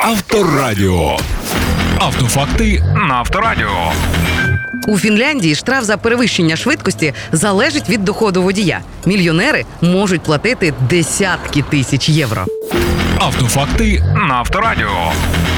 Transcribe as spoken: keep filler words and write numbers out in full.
Авторадіо. Автофакти на Авторадіо. У Фінляндії штраф за перевищення швидкості залежить від доходу водія. Мільйонери можуть платити десятки тисяч євро. Автофакти на Авторадіо.